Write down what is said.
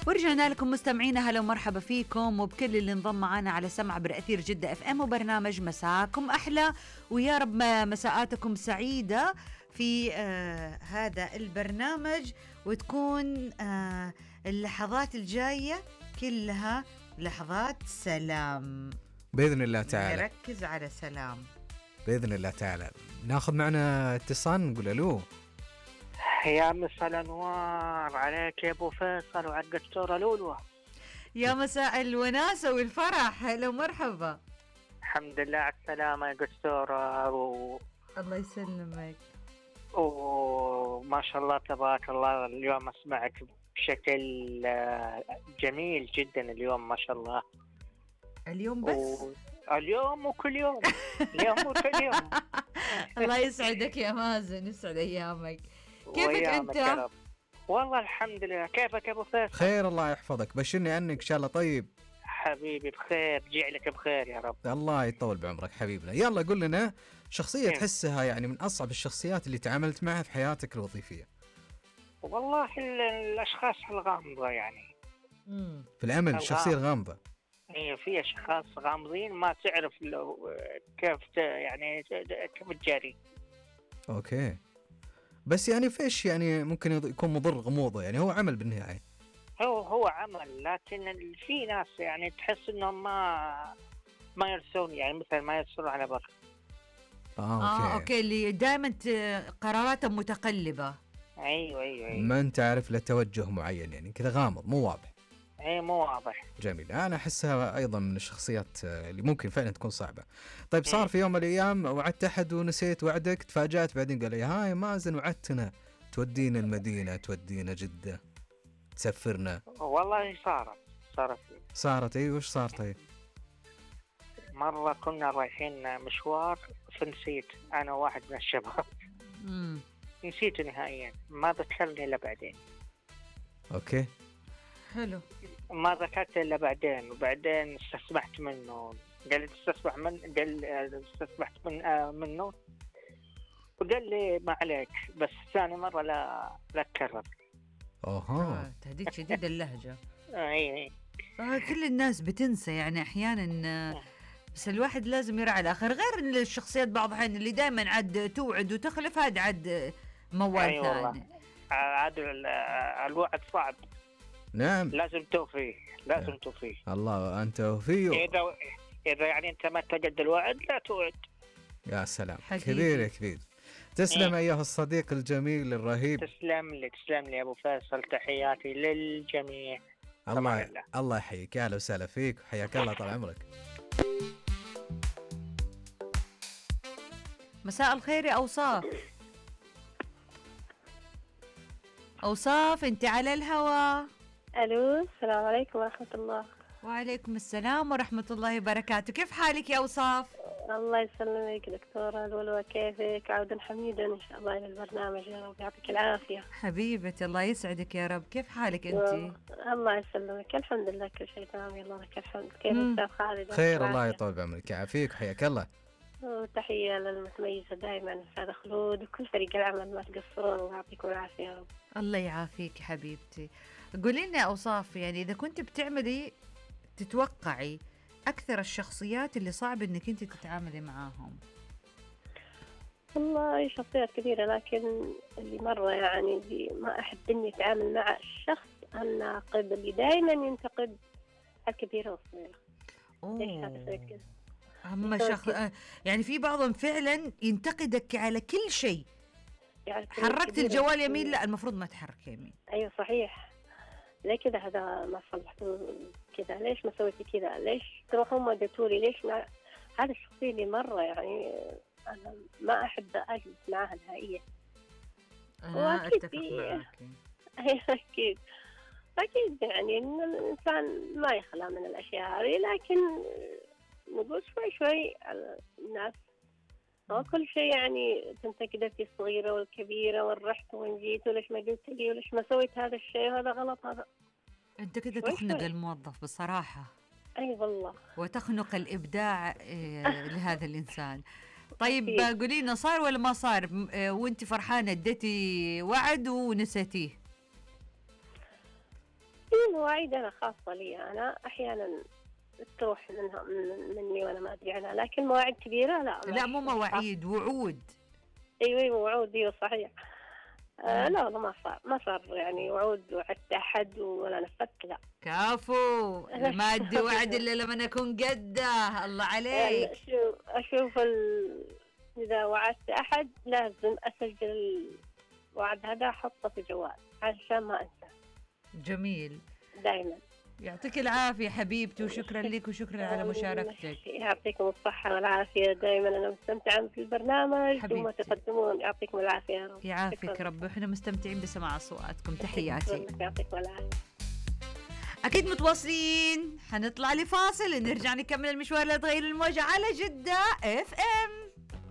ورجعنا لكم مستمعينا، هلا ومرحبا فيكم وبكل اللي انضم معنا على سمع برأثير جدة اف ام وبرنامج مساكم احلى، ويا رب مساءاتكم سعيدة في هذا البرنامج، وتكون اللحظات الجاية كلها لحظات سلام بإذن الله تعالى. نركز على سلام بإذن الله تعالى. ناخذ معنا اتصال، نقول الو. يا مساء الانوار عليك يا ابو فيصل وعلى الدكتوره لولو. يا مساء الوناسه والفرح، هلا ومرحبا. الحمد لله على السلامه يا دكتوره الله يسلمك. وما شاء الله تبارك الله، اليوم اسمعك بشكل جميل جدا اليوم ما شاء الله. اليوم بس اليوم وكل يوم. اليوم وكل يوم. الله يسعدك يا مازن، يسعد ايامك. كيفك انت؟ والله الحمد لله. كيفك يا ابو فيصل؟ خير الله يحفظك، بشرني عنك ان شاء الله. طيب حبيبي بخير، جعلك بخير يا رب. الله يطول بعمرك حبيبنا. يلا قل لنا شخصية تحسها يعني من اصعب الشخصيات اللي تعاملت معها في حياتك الوظيفية. والله الاشخاص الغامضة يعني في العمل الشخصية الغامضة. ايه، في اشخاص غامضين ما تعرف كيف يعني كيف تجاري. اوكي، بس يعني فيش يعني ممكن يكون مضر غموضه، يعني هو عمل بالنهاية. هو عمل، لكن في ناس يعني تحس انهم ما يرسون، يعني مثلا ما يرسون على بر. اوكي اللي دائما قراراتهم متقلبة. ايوه ما انت عارف له توجه معين، يعني كذا غامض مو واضح. اي مو واضح. جميل. انا احسها ايضا من الشخصيات اللي ممكن فعلا تكون صعبة. طيب صار في يوم من الايام وعدت احد ونسيت وعدك، تفاجأت بعدين قال لي هاي مازن وعدتنا تودينا المدينة، تودينا جدة، تسفرنا. والله صارت. اي وش صار؟ طيب مرة كنا رايحين مشوار فنسيت انا واحد من الشباب. نسيته نهائيا، ما ذكرني الا بعدين. اوكي حلو. ما ذكرت الا بعدين، وبعدين استسمحت منه. قال استسمحت منه، وقال لي ما عليك، بس ثاني مرة لا تكرر. تهديد شديد اللهجة. اي كل الناس بتنسى يعني احيانا، بس الواحد لازم يرعى الاخر. غير الشخصيات بعض الأحيان اللي دائما عاد توعد وتخلف، هذا عاد موال ثاني. عاد الوعد صعب. نعم لازم توفي. الله أنت وفيه. إذا يعني أنت ما تجد الوعد لا توعد. يا سلام كبير. تسلم أيها الصديق الجميل الرهيب. تسلم لي أبو فيصل، تحياتي للجميع. الله يحييك، يا أهلا وسهلا فيك، حياك الله طال عمرك. مساء الخير يا أوصاف أنت على الهواء. ألو، السلام عليكم ورحمة الله. وعليكم السلام ورحمة الله وبركاته. كيف حالك يا أوصاف؟ الله يسلمك دكتورة لولو، كيفك؟ عودا حميدا إن شاء الله إلى البرنامج، يا رب يعطيك العافية. حبيبتي الله يسعدك يا رب. كيف حالك أنت؟ الله يسلمك، الحمد لله كل شيء تمام، يلا لك الحمد. كيف أستاذ خالد؟ خير، الله يطول بعمرك، يعافيك وحياك الله. وتحية للمتميزة دائما أستاذ خلود وكل فريق العمل، ما تقصرون ويعطيكم العافية يا رب. الله يعافيك حبيبتي. قولي لنا أوصاف، يعني إذا كنت بتعملي تتوقعي أكثر الشخصيات اللي صعب إنك أنت تتعاملي معاهم. والله شخصيات كثيرة، لكن اللي مرة يعني اللي ما أحب إني أتعامل مع الشخص الناقد اللي دائما ينتقد الكبيرة والصغيرة. ليش هتسوي كذا؟ يعني في بعضهم فعلا ينتقدك على كل شيء. يعني حركت الجوال يمين، لا المفروض ما تحرك يمين. أيوة صحيح. ليه كذا؟ هذا ما صلحته كذا، ليش ما سويتي كذا؟ ليش تروحون ما دتوري؟ ليش هذا الشخصية اللي مرة يعني أنا ما أحب أجلس معها نهائيا. أنا أتفق معك. أكيد يعني إن الإنسان ما يخلى من الأشياء هذه، لكن نقول شوي على الناس. كل شيء يعني تنتقد في الصغيرة والكبيرة، والرحت وين جيت، وليش ما قلت لي، وليش ما سويت هذا الشيء، هذا غلط. هذا أنت كده تخنق الموظف بصراحة. أي والله، وتخنق الإبداع لهذا الإنسان. طيب قولي لنا، صار ولا ما صار وانت فرحانة اديتي وعد ونسيتيه؟ مواعيد أنا خاصة لي، أنا أحيانا تروح مني وأنا ما أدري عنها، لكن مواعيد كبيرة لا مو مواعيد، وعود. أيوة وعود، أيوة صحيح. لا والله ما صار يعني وعود وعدت أحد ولا نفذت، لا. كافو، ما أدي وعد إلا لما أكون قده. الله عليك. أشوف إذا وعدت أحد لازم أسجل الوعد هذا، أحطه في جوال عشان ما أنسى. جميل. دائما. يعطيك العافية حبيبتي، وشكرا لك وشكرا على مشاركتك. يعطيكم الصحة والعافية، دائما أنا مستمتعة في البرنامج حبيبتي. وما تقدمون، يعطيكم العافية يا رب. يعافيك رب، احنا مستمتعين بسماع أصواتكم. تحياتي. يعطيكم العافية. أكيد متواصلين، حنطلع لفاصل ونرجع نكمل المشوار لتغير الموجة على جدة FM.